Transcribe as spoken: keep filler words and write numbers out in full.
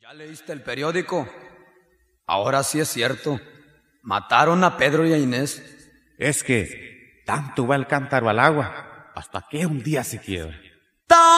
¿Ya leíste el periódico? Ahora sí es cierto. Mataron a Pedro y a Inés. Es que tanto va el cántaro al agua hasta que un día se quiebra.